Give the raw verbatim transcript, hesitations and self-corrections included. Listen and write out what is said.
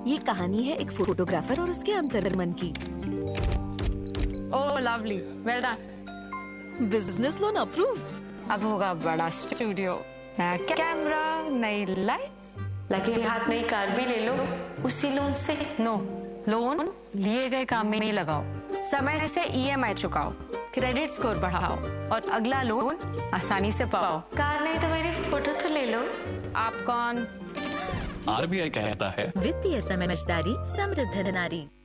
ये कहानी है एक फोटोग्राफर और उसके अंतर्मन की। ओह lovely, well done. Business loan approved. अब होगा बड़ा स्टूडियो, नया कैमरा, नई लाइट्स, लगे हाथ नई कार भी ले लो उसी लोन से। नो, लोन लिए गए काम में नहीं लगाओ, समय से ईएमआई चुकाओ, क्रेडिट स्कोर बढ़ाओ और अगला लोन आसानी से पाओ। कार नहीं तो मेरी फोटो तो ले लो। आप कौन? आरबीआई कहता है, वित्तीय समझदारी समृद्ध नारी।